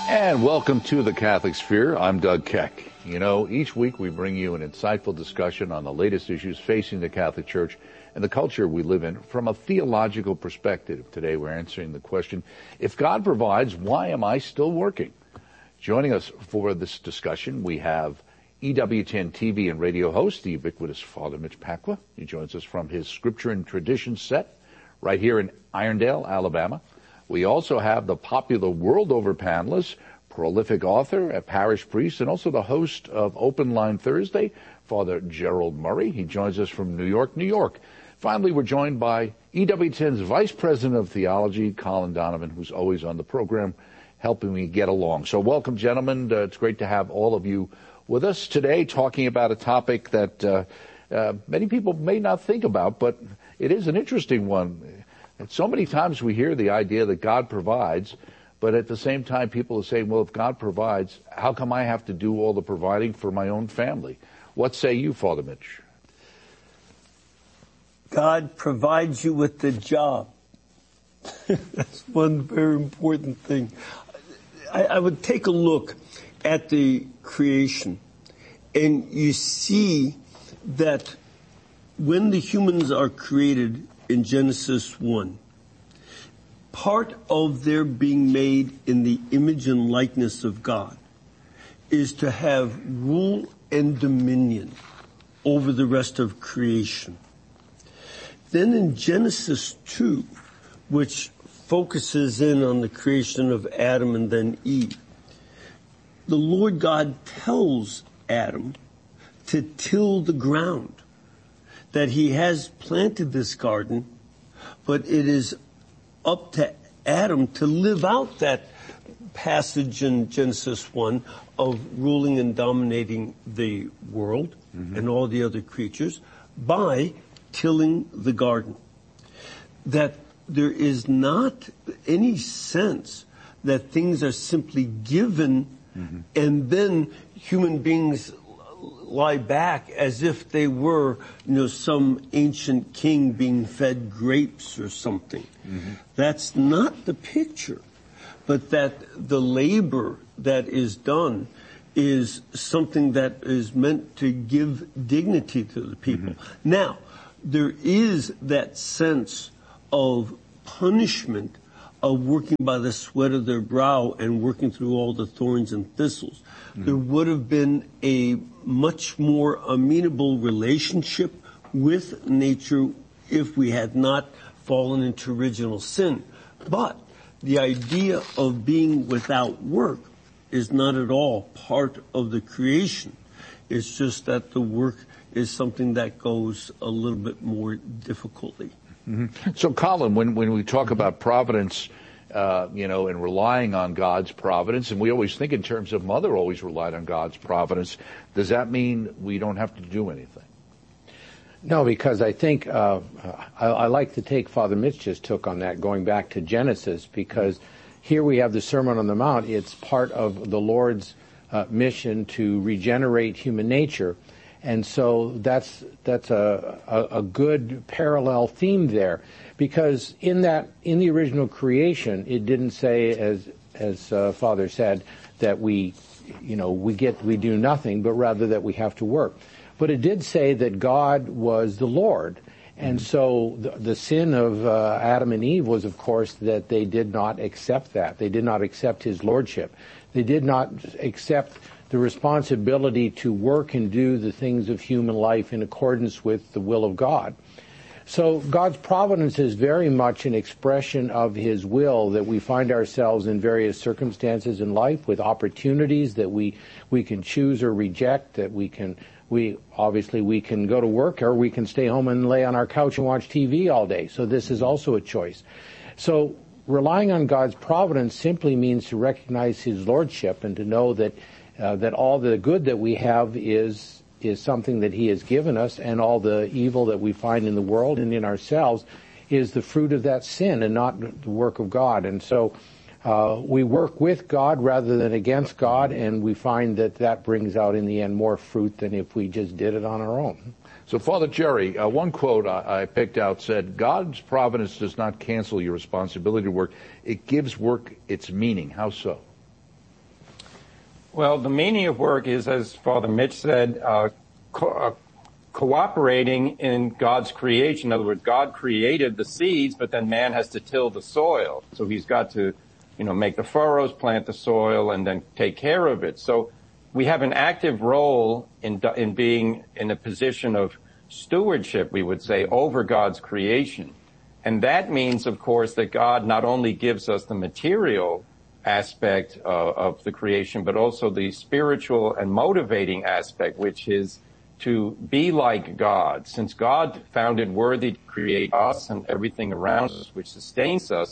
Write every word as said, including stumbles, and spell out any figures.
And welcome to the Catholic Sphere. I'm Doug Keck. You know, each week we bring you an insightful discussion on the latest issues facing the Catholic Church and the culture we live in from a theological perspective. Today we're answering the question, if God provides, why am I still working? Joining us for this discussion, we have E W ten T V and radio host, the ubiquitous Father Mitch Pacwa. He joins us from his Scripture and Tradition set right here in Irondale, Alabama. We also have the popular world over panelist, prolific author, a parish priest, and also the host of Open Line Thursday, Father Gerald Murray. He joins us from New York, New York. Finally, we're joined by E W ten's Vice President of Theology, Colin Donovan, who's always on the program helping me get along. So welcome, gentlemen. Uh, it's great to have all of you with us today, talking about a topic that uh, uh, many people may not think about, but it is an interesting one. And so many times we hear the idea that God provides, but at the same time people are saying, well, if God provides, how come I have to do all the providing for my own family? What say you, Father Mitch? God provides you with the job. That's one very important thing. I, I would take a look at the creation, and you see that when the humans are created in Genesis one, part of their being made in the image and likeness of God is to have rule and dominion over the rest of creation. Then in Genesis two, which focuses in on the creation of Adam and then Eve, the Lord God tells Adam to till the ground, that he has planted this garden, but it is up to Adam to live out that passage in Genesis one of ruling and dominating the world mm-hmm. and all the other creatures by tilling the garden. That there is not any sense that things are simply given mm-hmm. and then human beings lie back as if they were, you know, some ancient king being fed grapes or something. Mm-hmm. That's not the picture, but that the labor that is done is something that is meant to give dignity to the people. Mm-hmm. Now, there is that sense of punishment of working by the sweat of their brow and working through all the thorns and thistles. Mm-hmm. There would have been a much more amenable relationship with nature if we had not fallen into original sin. But the idea of being without work is not at all part of the creation. It's just that the work is something that goes a little bit more difficultly. Mm-hmm. So, Colin, when, when we talk about providence, uh, you know, and relying on God's providence, and we always think in terms of Mother always relied on God's providence, does that mean we don't have to do anything? No, because I think uh, I, I like to take Father Mitch just took on that, going back to Genesis, because here we have the Sermon on the Mount. It's part of the Lord's uh, mission to regenerate human nature. And so that's that's a, a, a good parallel theme there, because in that in the original creation, it didn't say, as as uh, Father said, that we, you know, we get we do nothing, but rather that we have to work. But it did say that God was the Lord, and so the, the sin of uh, Adam and Eve was, of course, that they did not accept that. They did not accept His lordship. They did not accept the responsibility to work and do the things of human life in accordance with the will of God. So God's providence is very much an expression of His will, that we find ourselves in various circumstances in life with opportunities that we, we can choose or reject, that we can, we, obviously we can go to work or we can stay home and lay on our couch and watch T V all day. So this is also a choice. So relying on God's providence simply means to recognize His lordship and to know that Uh, that all the good that we have is is something that He has given us, and all the evil that we find in the world and in ourselves is the fruit of that sin and not the work of God. And so uh, we work with God rather than against God, and we find that that brings out in the end more fruit than if we just did it on our own. So, Father Jerry, uh, one quote I, I picked out said, God's providence does not cancel your responsibility to work. It gives work its meaning. How so? Well, the meaning of work is, as Father Mitch said, uh, co- uh, cooperating in God's creation. In other words, God created the seeds, but then man has to till the soil. So he's got to, you know, make the furrows, plant the soil, and then take care of it. So we have an active role in in being in a position of stewardship, we would say, over God's creation. And that means, of course, that God not only gives us the material aspect uh, of the creation, but also the spiritual and motivating aspect, which is to be like God. Since God found it worthy to create us and everything around us, which sustains us,